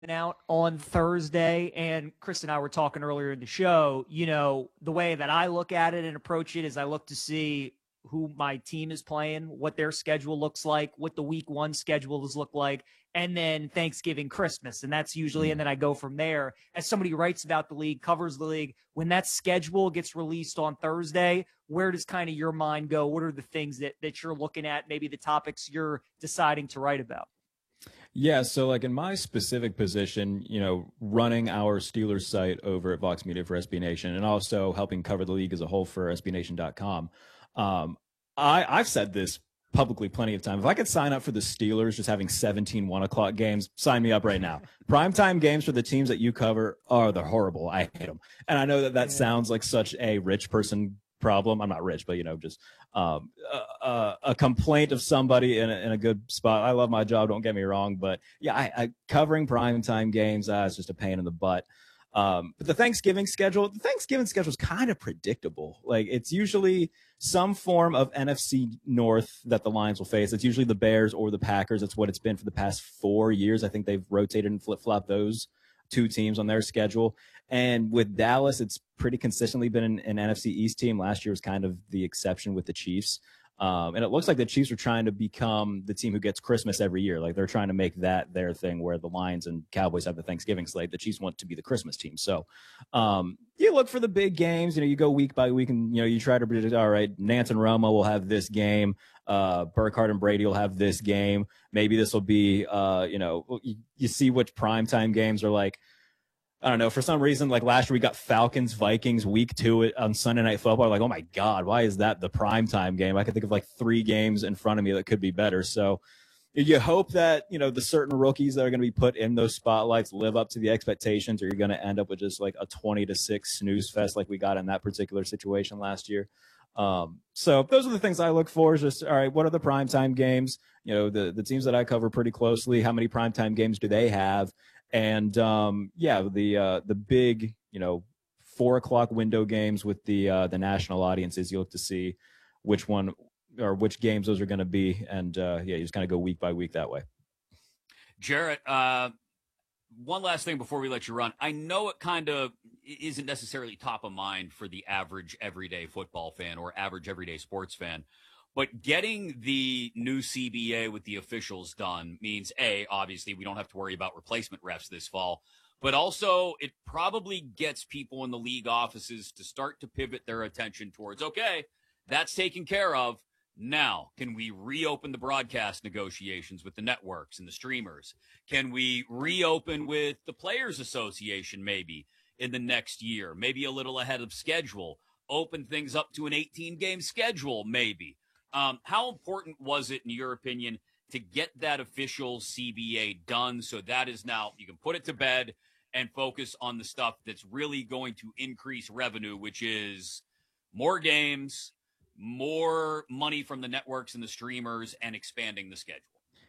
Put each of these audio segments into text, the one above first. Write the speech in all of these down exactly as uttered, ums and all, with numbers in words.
out on Thursday, and Chris and I were talking earlier in the show. You know, the way that I look at it and approach it is I look to see who my team is playing, what their schedule looks like, what the week one schedules look like, and then Thanksgiving, Christmas. And that's usually, and then I go from there. As somebody who writes about the league, covers the league, when that schedule gets released on Thursday, where does kind of your mind go? What are the things that, that you're looking at, maybe the topics you're deciding to write about? Yeah, so like in my specific position, you know, running our Steelers site over at Vox Media for S B Nation and also helping cover the league as a whole for S B Nation dot com. Um, I, I've said this publicly plenty of times. If I could sign up for the Steelers just having seventeen one o'clock games, sign me up right now. Primetime games for the teams that you cover are they're horrible. I hate them. And I know that that yeah. sounds like such a rich person problem. I'm not rich, but, you know, just um, a, a complaint of somebody in a, in a good spot. I love my job. Don't get me wrong. But yeah, I, I covering primetime games, uh, it's just a pain in the butt. Um, but the Thanksgiving schedule, the Thanksgiving schedule is kind of predictable. Like it's usually some form of N F C North that the Lions will face. It's usually the Bears or the Packers. That's what it's been for the past four years. I think they've rotated and flip flopped those two teams on their schedule. And with Dallas, it's pretty consistently been an, an N F C East team. Last year was kind of the exception with the Chiefs. Um, and it looks like the Chiefs are trying to become the team who gets Christmas every year. Like they're trying to make that their thing where the Lions and Cowboys have the Thanksgiving slate. The Chiefs want to be the Christmas team. So um, you look for the big games, you know, you go week by week and, you know, you try to predict, all right, Nance and Romo will have this game. Uh, Burkhardt and Brady will have this game. Maybe this will be, uh, you know, you, you see which primetime games are like. I don't know. For some reason, like last year, we got Falcons, Vikings, week two on Sunday Night Football. Like, oh my God, why is that the primetime game? I could think of like three games in front of me that could be better. So you hope that, you know, the certain rookies that are going to be put in those spotlights live up to the expectations, or you're going to end up with just like a twenty to six snooze fest like we got in that particular situation last year. Um, so those are the things I look for is just, all right, what are the primetime games? You know, the, the teams that I cover pretty closely, how many primetime games do they have? And um, yeah, the uh, the big, you know, four o'clock window games with the uh, the national audiences, you look to see which one or which games those are going to be. And uh, yeah, you just kind of go week by week that way. Jarrett, uh, one last thing before we let you run. I know it kind of isn't necessarily top of mind for the average everyday football fan or average everyday sports fan. But getting the new C B A with the officials done means, A, obviously we don't have to worry about replacement refs this fall, but also it probably gets people in the league offices to start to pivot their attention towards, okay, that's taken care of. Now, can we reopen the broadcast negotiations with the networks and the streamers? Can we reopen with the Players Association maybe in the next year, maybe a little ahead of schedule, open things up to an eighteen-game schedule maybe? Um, how important was it, in your opinion, to get that official C B A done so that is now you can put it to bed and focus on the stuff that's really going to increase revenue, which is more games, more money from the networks and the streamers, and expanding the schedule?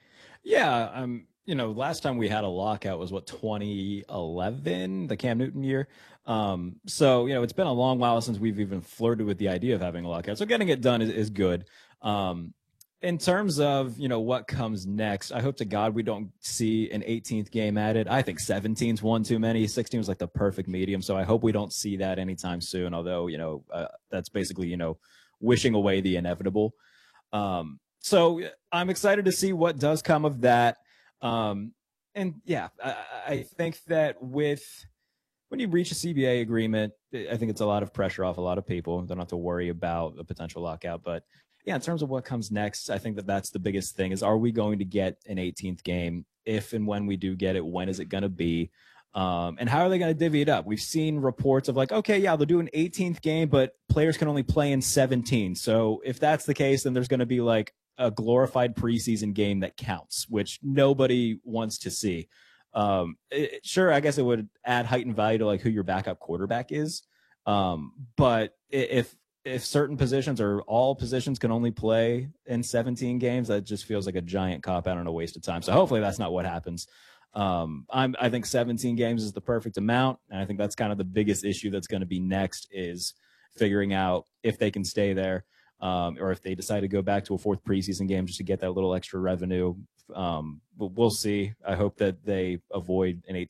Yeah, um, you know, last time we had a lockout was what, twenty eleven, the Cam Newton year. Um, so you know, it's been a long while since we've even flirted with the idea of having a lockout. So getting it done is, is good. Um, in terms of, you know, what comes next, I hope to God we don't see an eighteenth game added. I think seventeen's one too many. sixteen was like the perfect medium. So I hope we don't see that anytime soon. Although, you know, uh, that's basically, you know, wishing away the inevitable. Um, so I'm excited to see what does come of that. Um, and yeah, I, I think that with, when you reach a C B A agreement, I think it's a lot of pressure off a lot of people. They don't have to worry about a potential lockout, but yeah, in terms of what comes next, I think that that's the biggest thing is, are we going to get an eighteenth game? If and when we do get it, when is it going to be? Um, and how are they going to divvy it up? We've seen reports of like, okay, yeah, they'll do an eighteenth game, but players can only play in seventeen. So if that's the case, then there's going to be like a glorified preseason game that counts, which nobody wants to see. Um, it, sure, I guess it would add heightened value to like who your backup quarterback is. Um, but if, if certain positions or all positions can only play in seventeen games, that just feels like a giant cop out and a waste of time. So hopefully that's not what happens. Um, I'm, I think seventeen games is the perfect amount. And I think that's kind of the biggest issue that's going to be next is figuring out if they can stay there. Um, or if they decide to go back to a fourth preseason game just to get that little extra revenue Um, but we'll see. I hope that they avoid an eighteen